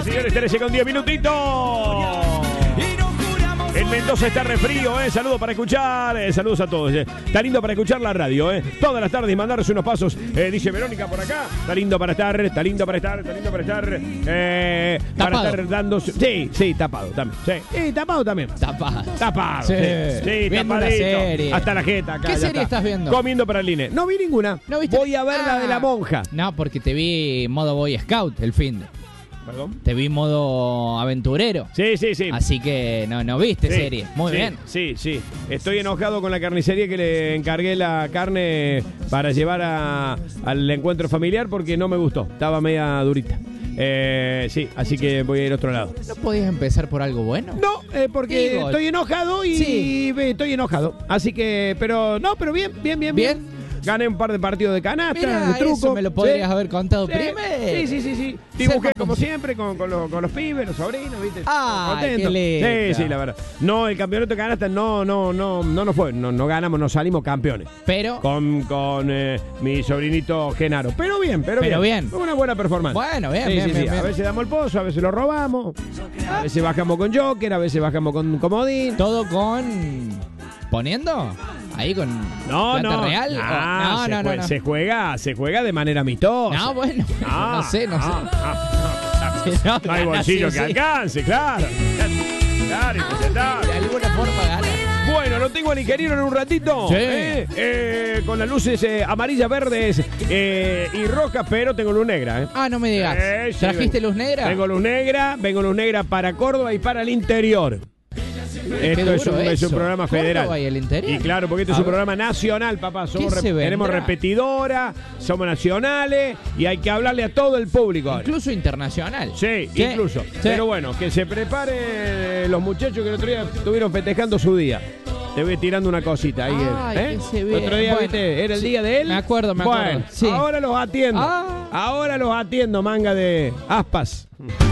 Señoras y señores, 13 con 10 minutitos. En Mendoza está refrío, saludos para escuchar, saludos a todos. Está lindo para escuchar la radio, todas las tardes mandarse unos pasos, dice Verónica por acá. Está lindo para estar, está lindo para estar, está lindo para estar. Para estar dando. Sí, tapado también. Sí, tapado también. Tapado. Sí, viendo una serie. Hasta la jeta acá. ¿Qué serie estás viendo? Comiendo praline. No vi ninguna. ¿No viste? Voy a ver la de la monja. No, porque te vi modo Boy Scout el fin. ¿Perdón? Te vi modo aventurero. Sí. Así que no viste serie. Muy bien. Sí. Estoy enojado con la carnicería que le encargué la carne para llevar al encuentro familiar porque no me gustó. Estaba media durita. Sí, así que voy a ir a otro lado. ¿No podías empezar por algo bueno? No, porque estoy enojado y estoy enojado. Así que, pero bien. ¿Bien? Gané un par de partidos de canasta, Mirá, de truco. eso me lo podrías haber contado primero. Sí. Dibujé como siempre con los pibes, los sobrinos, ¿viste? Qué lindo. Sí, la verdad. No, el campeonato de canasta no nos fue. No ganamos, no salimos campeones. Pero Con mi sobrinito Genaro. Pero bien. Fue una buena performance. Bueno, bien. A veces damos el pozo, a veces lo robamos. A veces bajamos con Joker, a veces bajamos con Comodín. Todo con... ¿Poniendo? Ahí con plata real. No. Se juega de manera amistosa. No, bueno. No sé. No hay bolsillo que alcance, claro. Claro, de alguna forma gana. Bueno, lo tengo al ingeniero en un ratito. Sí. Con las luces amarillas, verdes y rojas, pero tengo luz negra. No me digas. ¿Trajiste luz negra? Vengo luz negra para Córdoba y para el interior. Esto es un programa federal. ¿Córdoba y el interior? Y claro, porque esto es un programa nacional, papá. Tenemos repetidora, somos nacionales y hay que hablarle a todo el público. Incluso internacional. Sí, incluso. Sí. Pero bueno, que se preparen los muchachos que el otro día estuvieron festejando su día. Te voy tirando una cosita ahí. Que se ve. El otro día, ¿viste? Era el día de él. Me acuerdo. Bueno, sí. ahora los atiendo. Ahora los atiendo, manga de aspas.